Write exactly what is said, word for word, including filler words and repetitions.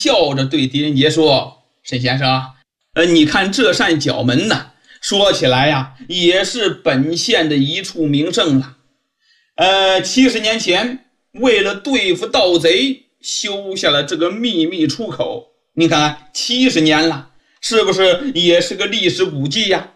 笑着对狄仁杰说：“沈先生，呃，你看这扇角门呢，说起来呀，也是本县的一处名胜了。呃，七十年前，为了对付盗贼，修下了这个秘密出口。你看看，七十年了，是不是也是个历史古迹呀？”